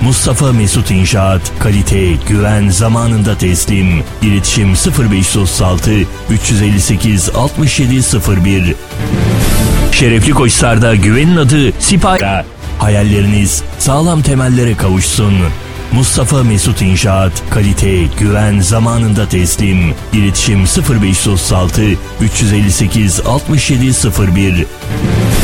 Mustafa Mesut İnşaat, kalite, güven, zamanında teslim. İletişim 0536 358 6701. Şerefli Koçlar'da güvenin adı Sipayra. Hayalleriniz sağlam temellere kavuşsun. Mustafa Mesut İnşaat, kalite, güven, zamanında teslim. İletişim 0536 358 6701.